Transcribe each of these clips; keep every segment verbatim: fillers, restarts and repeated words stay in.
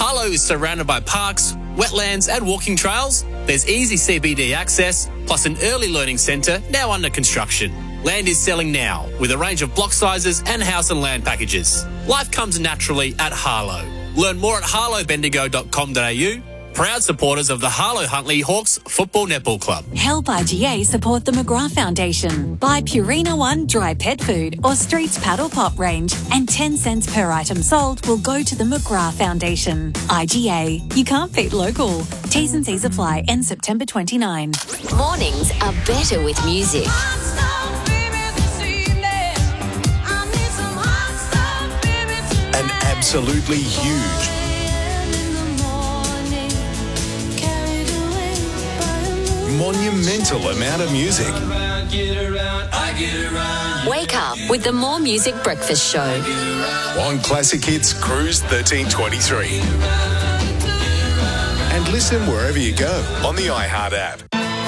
Harlow is surrounded by parks, wetlands and walking trails. There's easy C B D access, plus an early learning centre now under construction. Land is selling now, with a range of block sizes and house and land packages. Life comes naturally at Harlow. Learn more at harlow bendigo dot com dot a u. Proud supporters of the Harlow Huntley Hawks Football Netball Club. Help I G A support the McGrath Foundation. Buy Purina One dry pet food or Streets Paddle Pop range, and ten cents per item sold will go to the McGrath Foundation. I G A. You can't beat local. T's and C's apply. End September twenty-ninth. Mornings are better with music. An absolutely huge monumental amount of music. Wake up with the More Music Breakfast Show On Classic Hits Cruise thirteen twenty-three. And listen wherever you go on the iHeart app.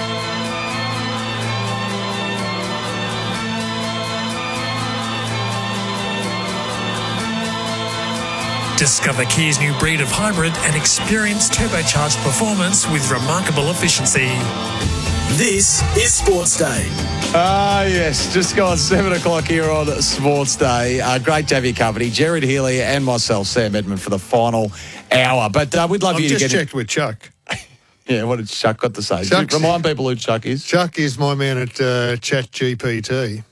Discover Kia's new breed of hybrid and experience turbocharged performance with remarkable efficiency. This is Sports Day. Ah, uh, yes, just gone seven o'clock here on Sports Day. Uh, great to have your company, Jared Healy and myself, Sam Edmund, for the final hour. But uh, we'd love I've you to just get checked in. with Chuck. Yeah, what did Chuck got to say? Chuck's, Remind people who Chuck is. Chuck is my man at uh, ChatGPT.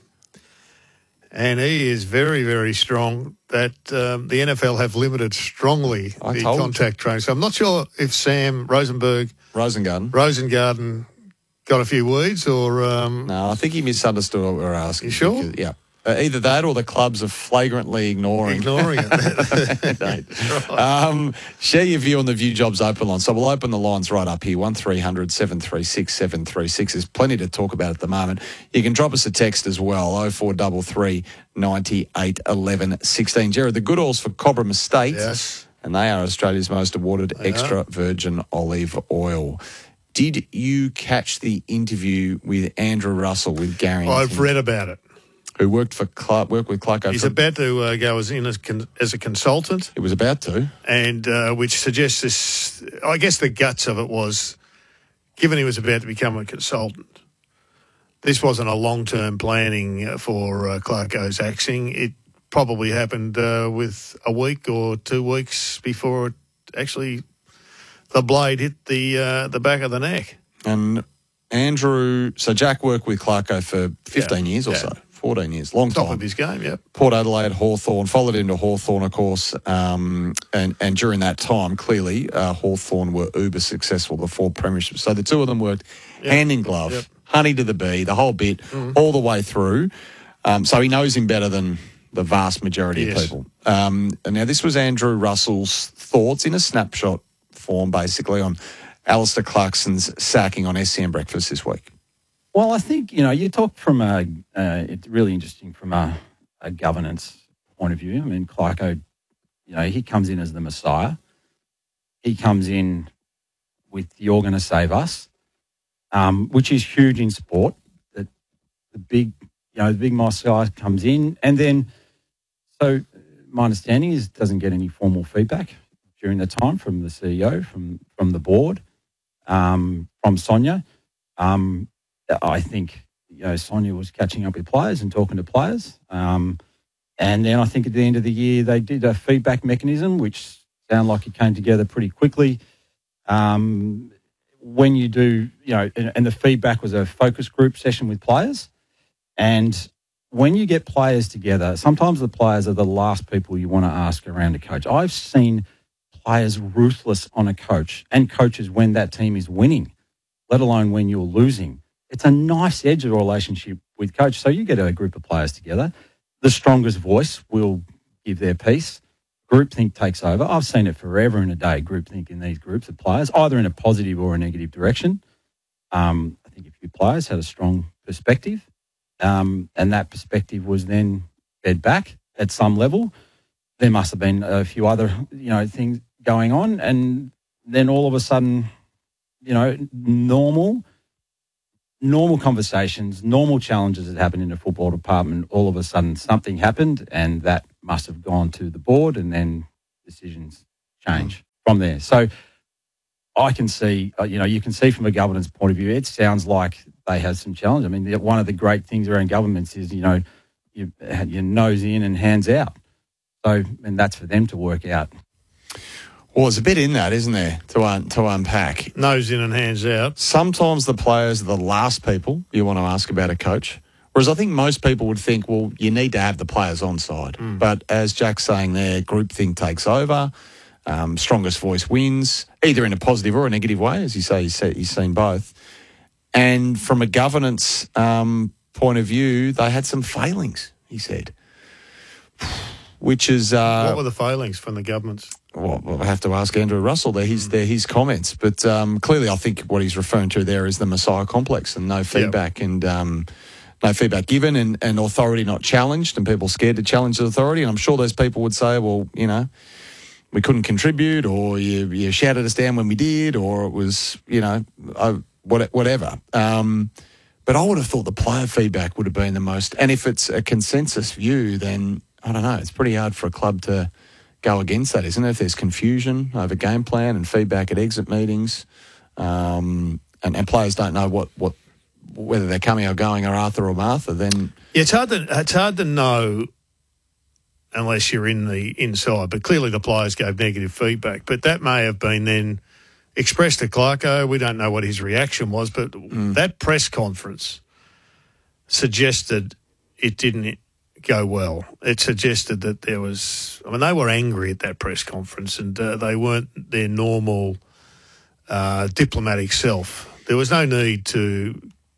And he is very, very strong that um, the N F L have limited strongly I the told contact training. So I'm not sure if Sam Rosenberg, Rosengarten, Rosengarten got a few weeds or... Um, no, I think he misunderstood what we were asking. You sure? Because, yeah. Uh, either that or the clubs are flagrantly ignoring. Ignoring it. right. um, share your view on the View Jobs open line. So we'll open the lines right up here, one three hundred seven three six seven three six. There's plenty to talk about at the moment. You can drop us a text as well, oh four three three, nine eight, one one, one six. Jared, the good oils for Cobram Estate. Yes. And they are Australia's most awarded They extra are. virgin olive oil. Did you catch the interview with Andrew Russell with Gary? I've read about it. Who worked for Clark, worked with Clarko. He's for, about to uh, go as in as, con- as a consultant. It was about to. And uh, which suggests this, I guess the guts of it was, given he was about to become a consultant, this wasn't a long-term planning for uh, Clarko's axing. It probably happened uh, with a week or two weeks before it actually, the blade hit the uh, the back of the neck. And Andrew, so Jack worked with Clarko for fifteen yeah, years or yeah. so. fourteen years, long Top time. of his game, yep. Port Adelaide, Hawthorn, followed into Hawthorn, of course, um, and, and during that time, clearly, uh, Hawthorn were uber successful, the four premierships. So the two of them worked yep. hand in glove, yep. honey to the bee, the whole bit, mm-hmm. all the way through. Um, so he knows him better than the vast majority yes. of people. Um, and now this was Andrew Russell's thoughts in a snapshot form, basically, on Alistair Clarkson's sacking on S C N Breakfast this week. Well, I think, you know, you talk from a, uh, it's really interesting from a, a governance point of view. I mean, Clarko, you know, he comes in as the Messiah. He comes in with, you're going to save us, um, which is huge in sport. That the big, you know, the big Messiah comes in. And then, so my understanding is doesn't get any formal feedback during the time from the C E O, from, from the board, um, from Sonia. Um, I think, you know, Sonia was catching up with players and talking to players. Um, and then I think at the end of the year, they did a feedback mechanism, which sounded like it came together pretty quickly. Um, when you do, you know, and, and the feedback was a focus group session with players. And when you get players together, sometimes the players are the last people you want to ask around a coach. I've seen players ruthless on a coach and coaches when that team is winning, let alone when you're losing. It's a nice edge of a relationship with coach. So you get a group of players together. The strongest voice will give their piece. Groupthink takes over. I've seen it forever and a day, groupthink in these groups of players, either in a positive or a negative direction. Um, I think a few players had a strong perspective, um, and that perspective was then fed back at some level. There must have been a few other, you know, things going on, and then all of a sudden, you know, normal... normal conversations, normal challenges that happen in the football department, all of a sudden something happened and that must have gone to the board and then decisions change. from there. So I can see, uh, you know, you can see from a governance point of view, it sounds like they have some challenge. I mean, the, one of the great things around governments is, you know, you your nose in and hands out. So, and that's for them to work out. Well, there's a bit in that, isn't there, to un- to unpack. Nose in and hands out. Sometimes the players are the last people you want to ask about a coach. Whereas I think most people would think, well, you need to have the players on side. Mm. But as Jack's saying there, groupthink takes over, um, strongest voice wins, either in a positive or a negative way, as you say, he's, he's seen both. And from a governance um, point of view, they had some failings, he said, which is... Uh, what were the failings from the governments? Well, we'll have to ask Andrew Russell. They're his, they're his comments. But um, clearly I think what he's referring to there is the Messiah complex and no feedback yep. and... Um, No feedback given and, and authority not challenged and people scared to challenge the authority. And I'm sure those people would say, well, you know, we couldn't contribute or you, you shouted us down when we did or it was, you know, uh, what, whatever. Um, but I would have thought the player feedback would have been the most. And if it's a consensus view, then, I don't know, it's pretty hard for a club to go against that, isn't it? If there's confusion over game plan and feedback at exit meetings um, and, and players don't know what, what, whether they're coming or going or Arthur or Martha, then... Yeah, it's hard to, it's hard to know unless you're in the inside, but clearly the players gave negative feedback. But that may have been then expressed to Clarko. We don't know what his reaction was, but mm. that press conference suggested it didn't go well. It suggested that there was... I mean, they were angry at that press conference and uh, they weren't their normal uh, diplomatic self. There was no need to...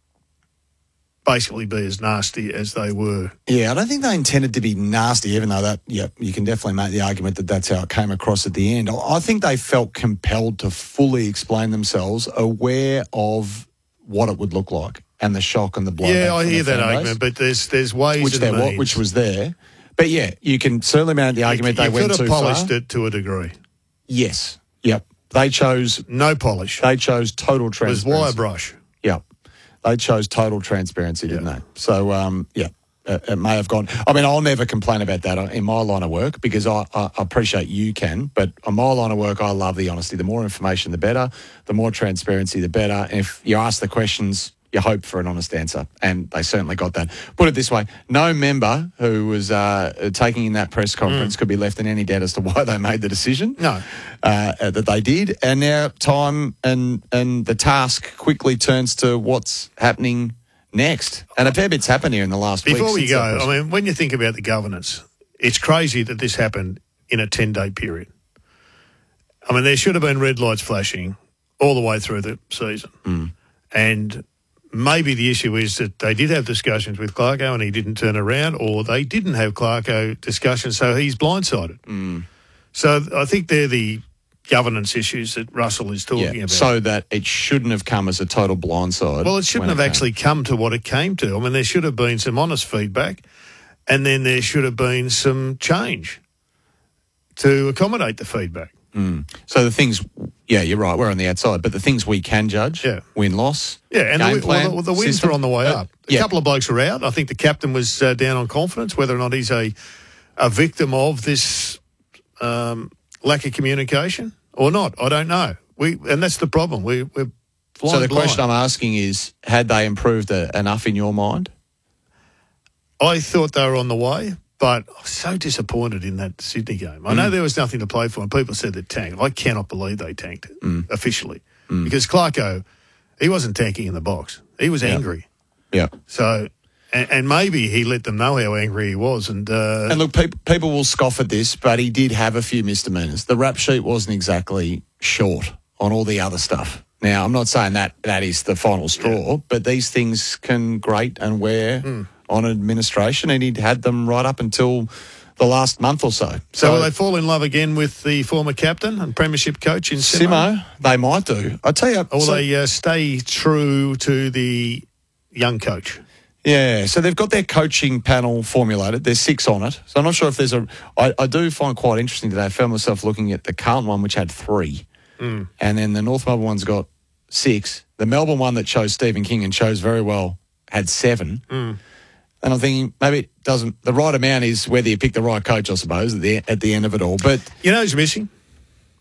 basically be as nasty as they were. Yeah, I don't think they intended to be nasty, even though that, yeah, you can definitely make the argument that that's how it came across at the end. I think they felt compelled to fully explain themselves, aware of what it would look like and the shock and the blow. Yeah, I hear that argument, but there's there's ways which and there means. Which was there. But yeah, you can certainly mount the argument you, you they went too far. You could have polished it to a degree. Yes, yep. They chose... No polish. They chose total transparency. It was wire brush. Yep. They chose total transparency, didn't yeah. they? So, um, yeah, it, it may have gone. I mean, I'll never complain about that in my line of work because I, I appreciate you can, but on my line of work, I love the honesty. The more information, the better. The more transparency, the better. And if you ask the questions, you hope for an honest answer. And they certainly got that. Put it this way, no member who was uh, taking in that press conference mm. could be left in any doubt as to why they made the decision. No. Uh, that they did. And now time and, and the task quickly turns to what's happening next. And a fair bit's happened here in the last week. Before we go, I mean, when you think about the governance, it's crazy that this happened in a ten-day period. I mean, there should have been red lights flashing all the way through the season. Mm. And... maybe the issue is that they did have discussions with Clarko and he didn't turn around, or they didn't have Clarko discussions, so he's blindsided. Mm. So I think they're the governance issues that Russell is talking yeah, about. So that it shouldn't have come as a total blindside. Well, it shouldn't have it actually come to what it came to. I mean, there should have been some honest feedback and then there should have been some change to accommodate the feedback. Mm. So the things, yeah, you're right, we're on the outside, but the things we can judge, yeah. win-loss, yeah, and game the, plan, well, the, the wins system, are on the way uh, up. A yeah. couple of blokes are out. I think the captain was uh, down on confidence, whether or not he's a, a victim of this um, lack of communication or not, I don't know. We And that's the problem. We, we're flying So the blind. question I'm asking is, had they improved uh, enough in your mind? I thought they were on the way. But I was so disappointed in that Sydney game. I know mm. there was nothing to play for, and people said they tanked. I cannot believe they tanked it mm. officially mm. because Clarko, he wasn't tanking in the box. He was yeah. angry. Yeah. So, and, and maybe he let them know how angry he was. And uh, and look, people, people will scoff at this, but he did have a few misdemeanors. The rap sheet wasn't exactly short on all the other stuff. Now, I'm not saying that that is the final straw, yeah. but these things can grate and wear mm. on administration, and he'd had them right up until the last month or so. So, so will they fall in love again with the former captain and premiership coach in Simo? Simo, they might do. I tell you, or will so, they uh, stay true to the young coach? Yeah, so they've got their coaching panel formulated. There's six on it. So I'm not sure if there's a... I, I do find quite interesting today. I found myself looking at the Carlton one, which had three. Mm. And then the North Melbourne one's got six. The Melbourne one that chose Stephen King and chose very well had seven. Mm. And I'm thinking maybe it doesn't... The right amount is whether you pick the right coach, I suppose, at the, at the end of it all. But you know who's missing?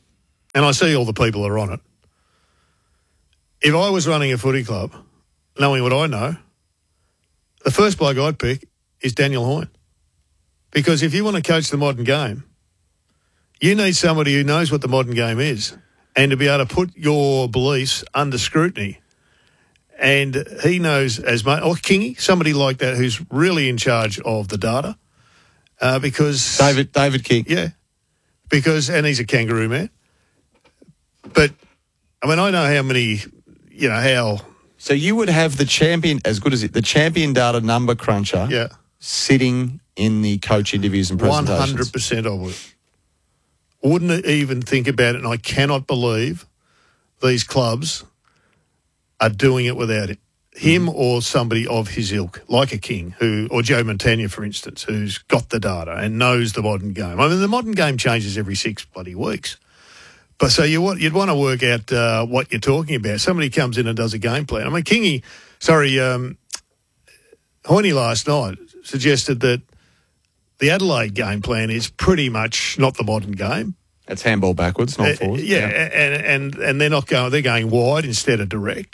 and I see all the people that are on it. If I was running a footy club, knowing what I know, the first bloke I'd pick is Daniel Hoyne. Because if you want to coach the modern game, you need somebody who knows what the modern game is and to be able to put your beliefs under scrutiny. And he knows as much, or Kingy, somebody like that who's really in charge of the data. Uh, because David David King. Yeah. Because, and he's a kangaroo man. But, I mean, I know how many, you know, how. So you would have the champion, as good as it, the champion data number cruncher yeah. sitting in the coach interviews and presentations. one hundred percent I would. Wouldn't even think about it, and I cannot believe these clubs are doing it without it. Him mm. or somebody of his ilk, like a King, who, or Joe Montagna, for instance, who's got the data and knows the modern game. I mean, the modern game changes every six bloody weeks. But so you want, you'd want to work out uh, what you're talking about. Somebody comes in and does a game plan. I mean, Kingy, sorry, um, Hoyne last night suggested that the Adelaide game plan is pretty much not the modern game. It's handball backwards, not uh, forward. Yeah, yeah, and, and and they're not going. They're going wide instead of direct.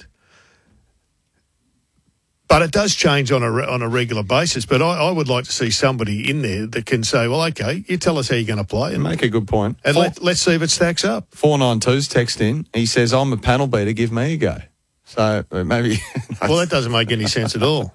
But it does change on a on a regular basis. But I, I would like to see somebody in there that can say, "Well, okay, you tell us how you're going to play." And make a good point. And Four, let, let's see if it stacks up. four nine two's text in. He says, "I'm a panel beater. Give me a go." So uh, maybe. Well, that doesn't make any sense at all.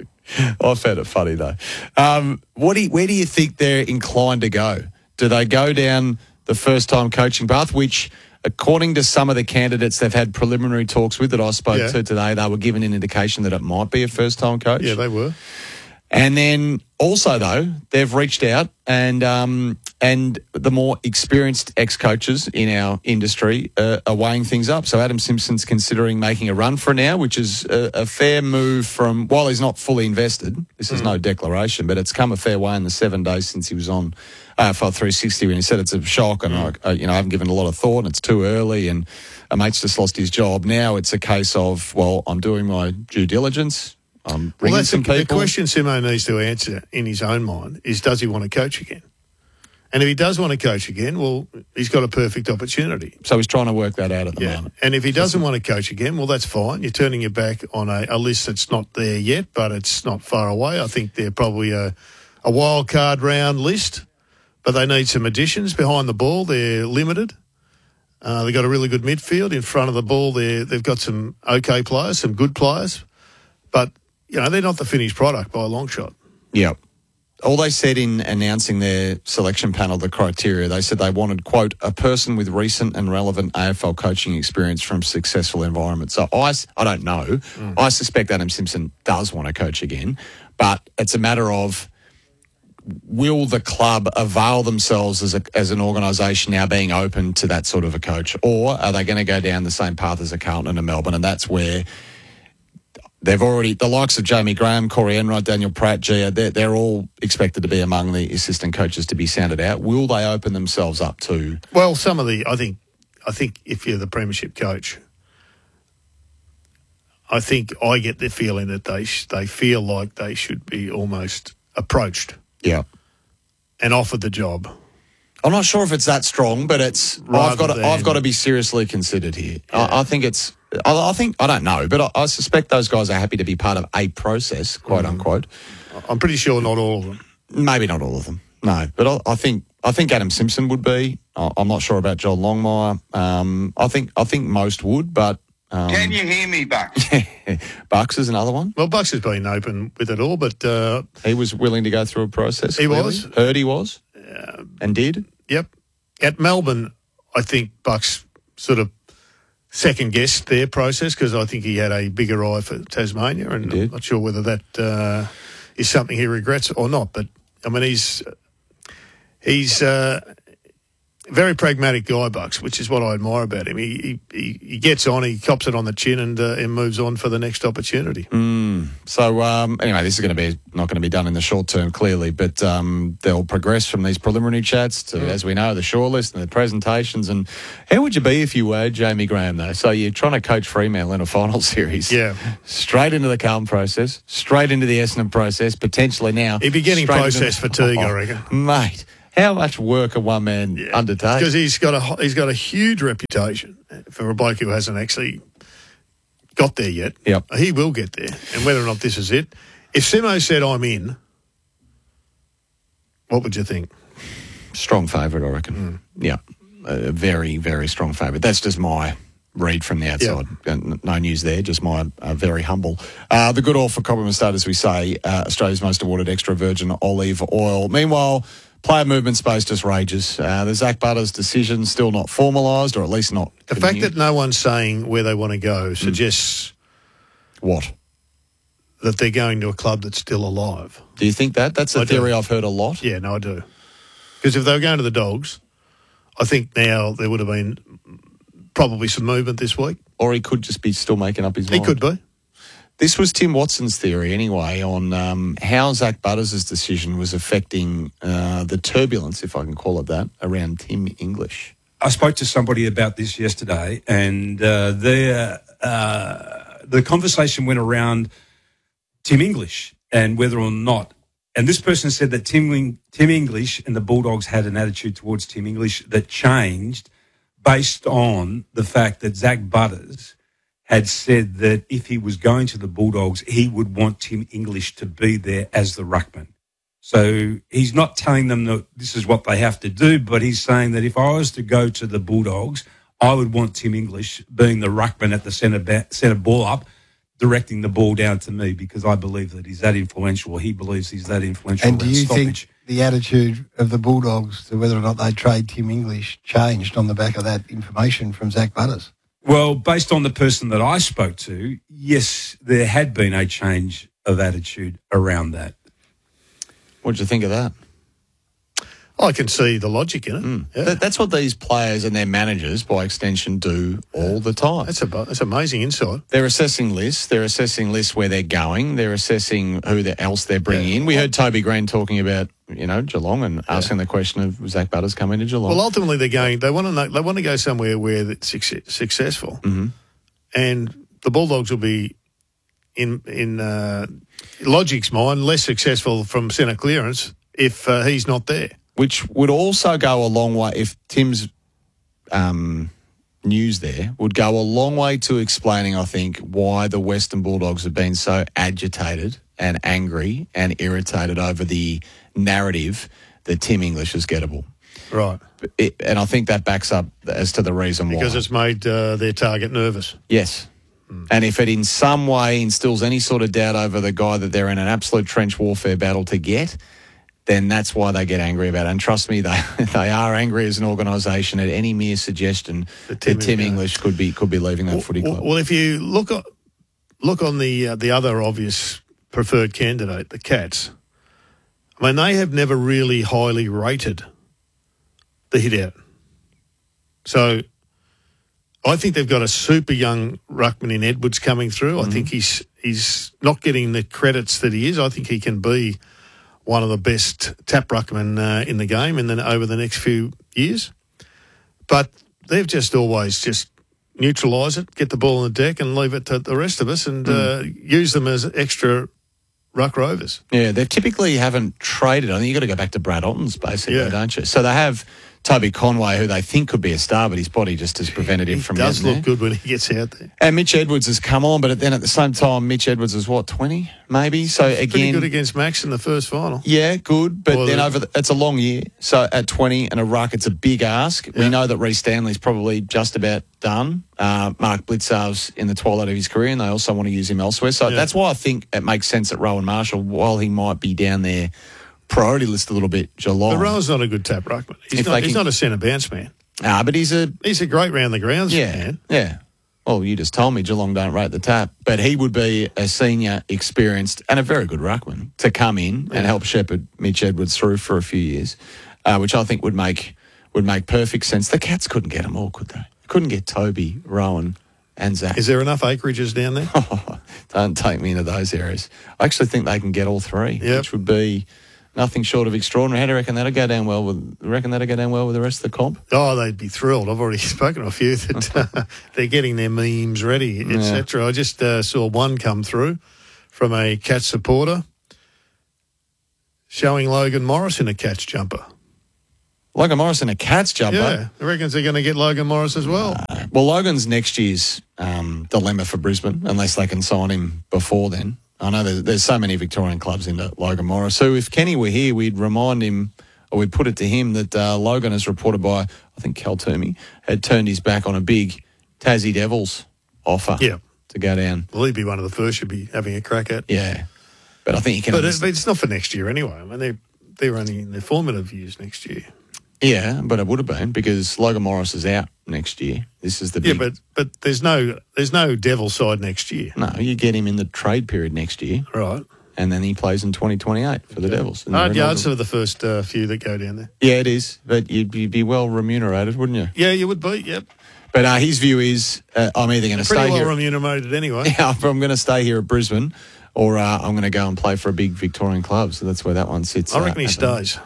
I found it funny though. Um, what do you, where do you think they're inclined to go? Do they go down the first-time coaching path, which, according to some of the candidates they've had preliminary talks with that I spoke yeah. to today, they were given an indication that it might be a first-time coach. Yeah, they were. And then also, though, they've reached out and um, and the more experienced ex-coaches in our industry uh, are weighing things up. So Adam Simpson's considering making a run for now, which is a, a fair move from, while he's not fully invested, this is mm. no declaration, but it's come a fair way in the seven days since he was on A F L three sixty when he said it's a shock and mm. I, you know, I haven't given a lot of thought and it's too early and a mate's just lost his job. Now it's a case of, well, I'm doing my due diligence. Um, well, that's some the, the people. question Simo needs to answer in his own mind is, does he want to coach again? And if he does want to coach again, well, he's got a perfect opportunity. So he's trying to work that out at the yeah. moment. And if he doesn't want to coach again, well, that's fine. You're turning your back on a, a list that's not there yet, but it's not far away. I think they're probably a, a wild card round list, but they need some additions behind the ball. They're limited. Uh, they've got a really good midfield. In front of the ball, they're, they've got some okay players, some good players, but you know, they're not the finished product by a long shot. Yeah. All they said in announcing their selection panel, the criteria, they said they wanted, quote, a person with recent and relevant A F L coaching experience from successful environments. So I, I don't know. Mm. I suspect Adam Simpson does want to coach again, but it's a matter of, will the club avail themselves as a, as an organisation now being open to that sort of a coach, or are they going to go down the same path as a Carlton and Melbourne? And that's where they've already, the likes of Jamie Graham, Corey Enright, Daniel Pratt, Gia, they're, they're all expected to be among the assistant coaches to be sounded out. Will they open themselves up to? Well, some of the, I think, I think if you're the premiership coach, I think I get the feeling that they sh- they feel like they should be almost approached. Yeah. And offered the job. I'm not sure if it's that strong, but it's Rather I've got to, than, I've got to be seriously considered here. Yeah. I, I think it's I, I think I don't know, but I, I suspect those guys are happy to be part of a process, quote mm. unquote. I'm pretty sure not all of them. Maybe not all of them. No, but I, I think I think Adam Simpson would be. I, I'm not sure about John Longmire. Um, I think I think most would, but. Um, Can you hear me, Bucks? Bucks is another one. Well, Bucks has been open with it all, but uh, he was willing to go through a process. He clearly. was. Heard he was, uh, and did. Yep. At Melbourne, I think Bucks sort of second guessed their process because I think he had a bigger eye for Tasmania, and I'm not sure whether that uh, is something he regrets or not. But I mean, he's he's. Uh, Very pragmatic guy, Bucks, which is what I admire about him. He he, he gets on, he cops it on the chin, and uh, and moves on for the next opportunity. Mm. So um, anyway, this is going to be not going to be done in the short term, clearly, but um, they'll progress from these preliminary chats to, mm. as we know, the shortlist and the presentations. And how would you be if you were Jamie Graham, though? So you're trying to coach Fremantle in a final series, yeah, straight into the Carlton process, straight into the Essendon process, potentially now. He'd be getting process the, fatigue, oh, I reckon, mate. How much work a one man Yeah. undertake? Because he's got a he's got a huge reputation for a bloke who hasn't actually got there yet. Yep. He will get there, and whether or not this is it. If Simo said I'm in, what would you think? Strong favourite, I reckon. Mm. Yeah, a very, very strong favourite. That's just my read from the outside. Yep. No news there, just my uh, very humble. Uh, the good oil for Cobram Estate, as we say, uh, Australia's most awarded extra virgin olive oil. Meanwhile, player movement space just rages. Uh, the Zach Butters decision still not formalised, or at least not The continued. fact that no one's saying where they want to go suggests What? that they're going to a club that's still alive. Do you think that? That's a I do. theory I've heard a lot. Yeah, no, I do. Because if they were going to the Dogs, I think now there would have been probably some movement this week. Or he could just be still making up his He mind. could be. This was Tim Watson's theory anyway on um, how Zach Butters' decision was affecting uh, the turbulence, if I can call it that, around Tim English. I spoke to somebody about this yesterday, and uh, their, uh, the conversation went around Tim English and whether or not, and this person said that Tim, Tim English and the Bulldogs had an attitude towards Tim English that changed based on the fact that Zach Butters had said that if he was going to the Bulldogs, he would want Tim English to be there as the ruckman. So he's not telling them that this is what they have to do, but he's saying that if I was to go to the Bulldogs, I would want Tim English being the ruckman at the centre ba- centre ball up, directing the ball down to me, because I believe that he's that influential, or he believes he's that influential. And do you stoppage. think the attitude of the Bulldogs to whether or not they trade Tim English changed on the back of that information from Zach Butters? Well, based on the person that I spoke to, yes, there had been a change of attitude around that. What did you think of that? I can see the logic in it. Mm. Yeah. That, that's what these players and their managers, by extension, do all the time. That's a that's amazing insight. They're assessing lists. They're assessing lists where they're going. They're assessing who the, else they're bringing Yeah. in. We heard Toby Green talking about, you know, Geelong and asking the question of Zach Butters coming to Geelong. Well, ultimately they're going. They want to know, they want to go somewhere where it's success, successful, mm-hmm. and the Bulldogs will be in in uh, Logic's mind less successful from centre clearance if uh, he's not there. Which would also go a long way, if Tim's um, news there, would go a long way to explaining, I think, why the Western Bulldogs have been so agitated and angry and irritated over the narrative that Tim English is gettable. Right. It, and I think that backs up as to the reason Because why. it's made uh, their target nervous. Yes. Mm. And if it in some way instills any sort of doubt over the guy that they're in an absolute trench warfare battle to get, then that's why they get angry about it. And trust me, they they are angry as an organisation at any mere suggestion that Tim, that Tim English could be could be leaving that well, footy club. Well, if you look on, look on the uh, the other obvious preferred candidate, the Cats, I mean, they have never really highly rated the hit out. So I think they've got a super young ruckman in Edwards coming through. Mm-hmm. I think he's he's not getting the credits that he is. I think he can be one of the best tap ruckmen uh, in the game in the, over the next few years. But they've just always just neutralise it, get the ball on the deck and leave it to the rest of us and mm. uh, use them as extra ruck rovers. Yeah, they typically haven't traded. I think you've got to go back to Brad Ottens, basically, Yeah. don't you? So they have Toby Conway, who they think could be a star, but his body just has prevented him He from does getting look there. good when he gets out there. And Mitch Edwards has come on, but then at the same time, Mitch Edwards is what, twenty, maybe? So Pretty again, good against Max in the first final. yeah, good, but Well, then the- over the, it's a long year. So at twenty and a ruck, it's a big ask. We Yeah. know that Reece Stanley's probably just about done. Uh, Mark Blitzar's in the twilight of his career, and they also want to use him elsewhere. So Yeah. that's why I think it makes sense that Rowan Marshall, while he might be down there priority list a little bit, Geelong. But Rowan's not a good tap ruckman. He's, If not, they he's can- not a centre bounce man. Ah, but he's a He's a great round the grounds yeah, man. yeah. Well, you just told me Geelong don't rate the tap, but he would be a senior, experienced, and a very good ruckman to come in and help shepherd Mitch Edwards through for a few years, uh, which I think would make would make perfect sense. The Cats couldn't get them all, could they? Couldn't get Toby, Rowan, and Zach. Is there enough acreages down there? Don't take me into those areas. I actually think they can get all three, Yep. which would be nothing short of extraordinary. How do you reckon that'll go down well with? Reckon that'll go down well with the rest of the comp? Oh, they'd be thrilled. I've already spoken to a few that uh, they're getting their memes ready, et cetera. I just uh, saw one come through from a Cats supporter showing Logan Morris in a Cats jumper. Logan Morris in a Cats job, Yeah, I reckon they're going to get Logan Morris as well. Uh, well, Logan's next year's um, dilemma for Brisbane, unless they can sign him before then. I know there's, there's so many Victorian clubs into Logan Morris. So if Kenny were here, we'd remind him, or we'd put it to him that uh, Logan, as reported by, I think, Cal Toomey, had turned his back on a big Tassie Devils offer Yeah. to go down. Well, he'd be one of the first you'd be having a crack at. Yeah. But I think you can... But it, but it's not for next year anyway. I mean, they're, they're only in their formative years next year. Yeah, but it would have been because Logan Morris is out next year. This is the big... Yeah, but but there's no there's no Devil side next year. No, you get him in the trade period next year. Right. And then he plays in twenty twenty-eight for the Devils. Hard yards for the first uh, few that go down there. Yeah, it is. But you'd, you'd be well remunerated, wouldn't you? Yeah, you would be, yep. But uh, his view is uh, I'm either going to stay Pretty well here... remunerated anyway. Yeah, I'm going to stay here at Brisbane or uh, I'm going to go and play for a big Victorian club. So that's where that one sits. I reckon uh, he stays.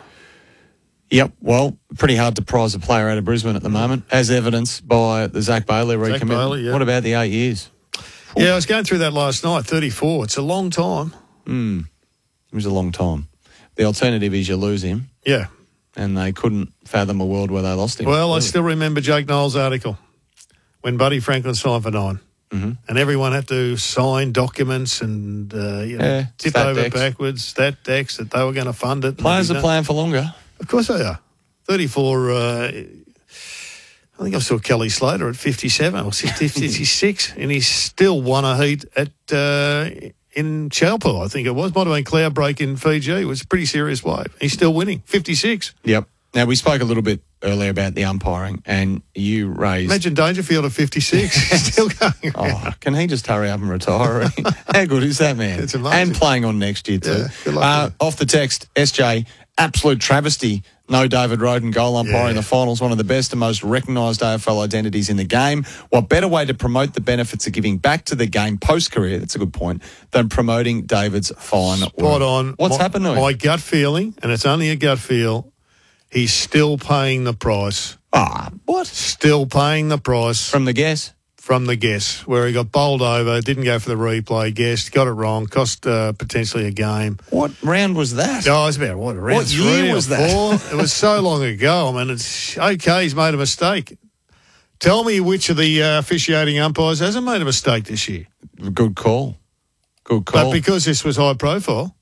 Yep, well, pretty hard to prize a player out of Brisbane at the moment, as evidenced by the Zach Bailey recommitment. Bailey, yeah. What about the eight years? Yeah, I was going through that last night, thirty-four. It's a long time. Mm, it was a long time. The alternative is you lose him. Yeah. And they couldn't fathom a world where they lost him. Well, really. I still remember Jake Knowles' article when Buddy Franklin signed for nine. Mm-hmm. And everyone had to sign documents and uh, you know, Yeah, tip stat over decks. backwards, stat decks, that they were going to fund it. Players and are everything. playing for longer. Of course they are. thirty-four, uh, I think I saw Kelly Slater at fifty-seven or fifty-six, and he's still won a heat at uh, in Chalpa, I think it was. Might have been cloud break in Fiji. It was a pretty serious wave. He's still winning, fifty-six. Yep. Now, we spoke a little bit earlier about the umpiring, and you raised... Imagine Dangerfield at fifty-six, still going around. Oh, can he just hurry up and retire? How good is that, man? It's amazing. And playing on next year, too. Yeah, good luck uh, to him. off the text, S J, absolute travesty. No David Roden goal umpire Yeah. in the finals, one of the best and most recognised A F L identities in the game. What better way to promote the benefits of giving back to the game post-career, that's a good point, than promoting David's fine Spot work. on. What's my, happened to him? My gut feeling, and it's only a gut feel, he's still paying the price. Ah, what? Still paying the price. From the guess? From the guess, where he got bowled over, didn't go for the replay, guessed, got it wrong, cost uh, potentially a game. What round was that? Oh, it's about, what, round What three year or was that? four? It was so long ago. I mean, it's okay, he's made a mistake. Tell me which of the uh, officiating umpires hasn't made a mistake this year. Good call. Good call. But because this was high profile,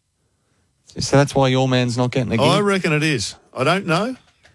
so that's why your man's not getting a gig? I reckon it is. I don't know.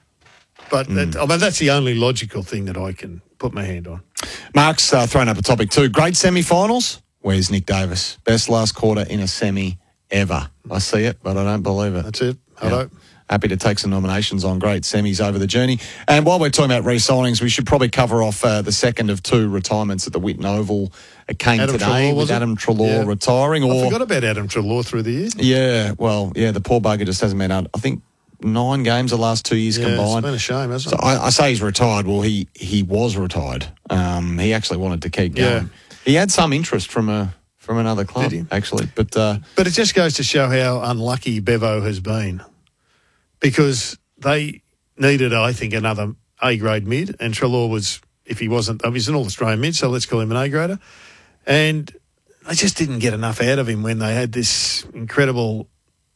But Hmm. that, I mean, that's the only logical thing that I can put my hand on. Mark's uh, thrown up a topic too. Great semi-finals. Where's Nick Davis? Best last quarter in a semi ever. I see it, but I don't believe it. That's it. Hello. Yeah. Happy to take some nominations on great semis over the journey. And while we're talking about re-signings, we should probably cover off uh, the second of two retirements at the Whitten Oval. It came Adam today Treloar, with was it? Adam Treloar Yeah. retiring. I Or forgot about Adam Treloar through the years. Yeah, well, yeah, the poor bugger just hasn't been out. I think nine games the last two years Yeah, combined. it's been a shame, hasn't So it? I, I say he's retired. Well, he he was retired. Um, he actually wanted to keep going. Yeah. He had some interest from a from another club, Did he? actually. But uh, But it just goes to show how unlucky Bevo has been, because they needed, I think, another A-grade mid, and Treloar was, if he wasn't, oh, he's an All-Australian mid, so let's call him an A-grader. And they just didn't get enough out of him when they had this incredible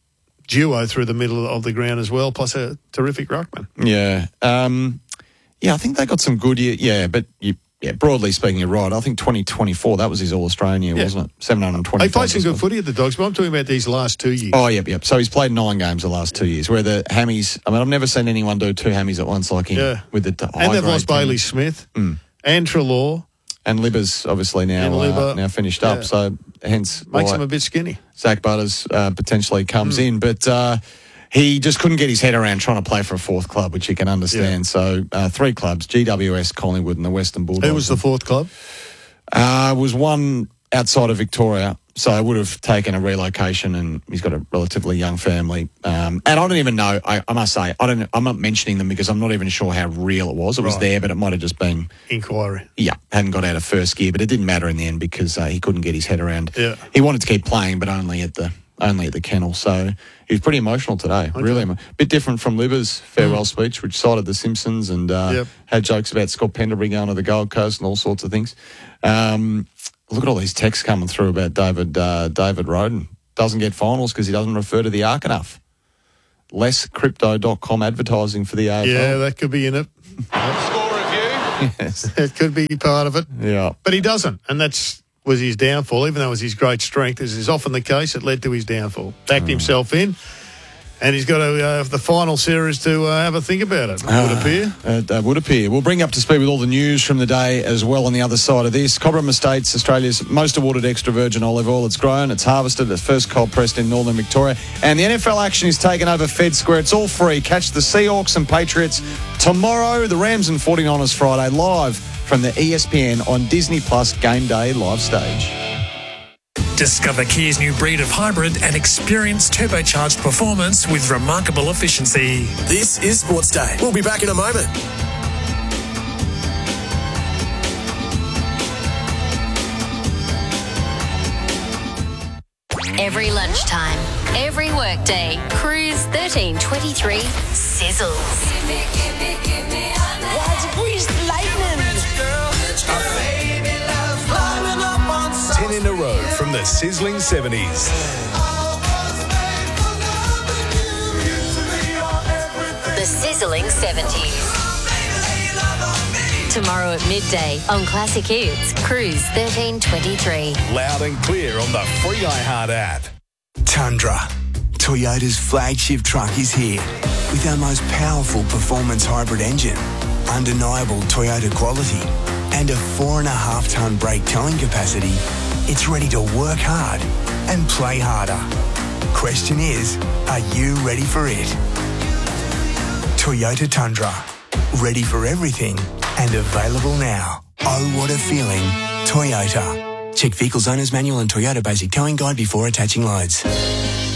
duo through the middle of the ground as well, plus a terrific ruckman. yeah, um, yeah, I think they got some good. year- Yeah, but you, yeah, broadly speaking, you're right. I think twenty twenty-four that was his All-Australian year, Yeah. wasn't it? seven hundred twenty. They played some good footy at the Dogs, but I'm talking about these last two years. Oh, yep, yep. So he's played nine games the last two years, where the hammies, I mean, I've never seen anyone do two hammies at once like him. Yeah. With the t- And they've high-grade lost team. Bailey Smith Mm. and Treloar. And Libba's obviously now And uh, Libba, now finished up, yeah. so hence Makes why him a bit skinny. Zach Butters uh, potentially comes Mm. in. But uh, he just couldn't get his head around trying to play for a fourth club, which you can understand. So uh, three clubs, G W S, Collingwood and the Western Bulldogs. Who was the fourth club? Uh, was one outside of Victoria, so I would have taken a relocation, and he's got a relatively young family. Um, and I don't even know, I, I must say, I don't, I'm not mentioning them because I'm not even sure how real it was. It was Right. there, but it might have just been... Inquiry. Yeah, hadn't got out of first gear, but it didn't matter in the end because uh, he couldn't get his head around. Yeah. He wanted to keep playing, but only at the only at the kennel. So he was pretty emotional today. Okay. Really, emo- bit different from Libba's farewell speech, which cited the Simpsons and uh, Yep. had jokes about Scott Penderbury going to the Gold Coast and all sorts of things. Um, look at all these texts coming through about David uh, David Roden. Doesn't get finals because he doesn't refer to the arc enough. less crypto dot com advertising for the A F L. Yeah, that could be in it. Score review. Yes. It could be part of it. Yeah. But he doesn't, and that's was his downfall. Even though it was his great strength, as is often the case, it led to his downfall. Backed Mm. himself in, and he's got to, uh, the final series to uh, have a think about it, it Ah, would appear. It uh, would appear. We'll bring you up to speed with all the news from the day as well on the other side of this. Cobram Estates, Australia's most awarded extra virgin olive oil. It's grown, it's harvested, it's first cold pressed in northern Victoria. And the N F L action is taken over Fed Square. It's all free. Catch the Seahawks and Patriots tomorrow, the Rams and forty-niners Friday, live from the E S P N on Disney Plus Game Day live stage. Discover Kia's new breed of hybrid and experience turbocharged performance with remarkable efficiency. This is Sports Day. We'll be back in a moment. Every lunchtime, every workday, Cruise thirteen twenty-three sizzles. ten in a row from the sizzling seventies. The sizzling seventies. Tomorrow at midday on Classic Hits, Cruise thirteen twenty-three. Loud and clear on the free iHeart app. Tundra, Toyota's flagship truck, is here with our most powerful performance hybrid engine, undeniable Toyota quality, and a four and a half tonne brake towing capacity. It's ready to work hard and play harder. Question is, are you ready for it? Toyota Tundra, ready for everything and available now. Oh, what a feeling. Toyota. Check Vehicles Owner's Manual and Toyota Basic Towing Guide before attaching loads.